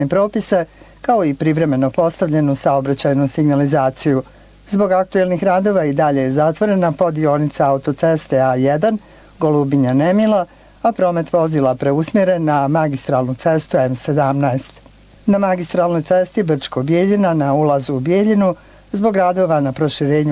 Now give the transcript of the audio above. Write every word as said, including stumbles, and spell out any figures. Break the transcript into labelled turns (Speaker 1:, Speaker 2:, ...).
Speaker 1: propise, kao i privremeno postavljenu saobraćajnu signalizaciju. Zbog aktuelnih radova i dalje je zatvorena podionica autoceste A jedan Golubinja-Nemila, a promet vozila preusmjeren na magistralnu cestu M sedamnaest. Na magistralnoj cesti Brčko-Bijeljina na ulazu u Bijeljinu zbog radova na proširenju